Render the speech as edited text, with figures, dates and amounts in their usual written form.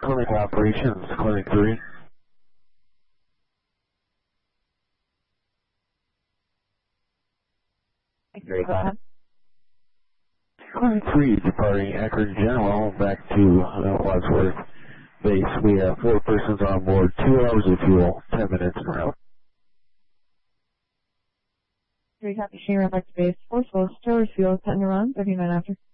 Clinic operations, Clinic 3. Go ahead. Clinic 3 departing Akron General back to Wadsworth Base. We have 4 persons on board, 2 hours of fuel, 10 minutes en route. 3 copy, Shane, back to base. Forceful, Stowers Fuel, 10 to run, 39 after.